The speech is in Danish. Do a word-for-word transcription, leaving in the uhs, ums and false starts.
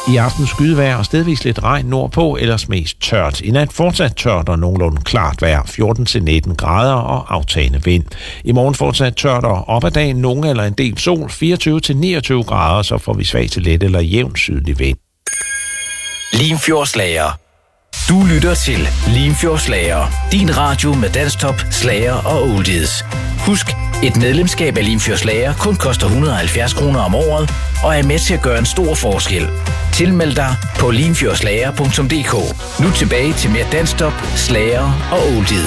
I aften skydevejr og stedvis lidt regn nordpå, ellers mest tørt. I nat fortsat tørt og nogenlunde klart vejr, fjorten til nitten grader og aftagende vind. I morgen fortsat tørt og op ad dagen, nogen eller en del sol, fireogtyve til niogtyve grader, så får vi svag til let eller jævn sydlig vind. Limfjordslager. Du lytter til Limfjordslager, din radio med danstop, slager og oldies. Husk, et medlemskab af Limfjordslager kun koster et hundrede og halvfjerds kroner om året, og er med til at gøre en stor forskel. Tilmeld dig på limfjordslager punktum d k. Nu tilbage til mere danstop, slager og oldies.